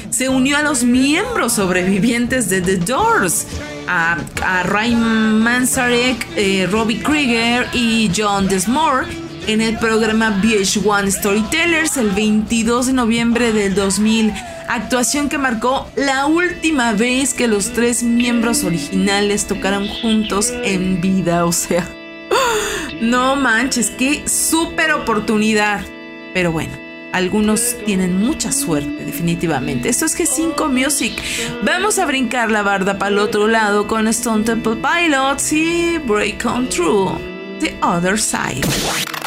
se unió a los miembros sobrevivientes de The Doors, a Ray Manzarek, Robbie Krieger y John Densmore, en el programa VH1 Storytellers el 22 de noviembre del 2000, actuación que marcó la última vez que los tres miembros originales tocaron juntos en vida. O sea, no manches, qué súper oportunidad. Pero bueno, algunos tienen mucha suerte, definitivamente. Esto es G5 Music. Vamos a brincar la barda para el otro lado con Stone Temple Pilots y Break On Through The Other Side.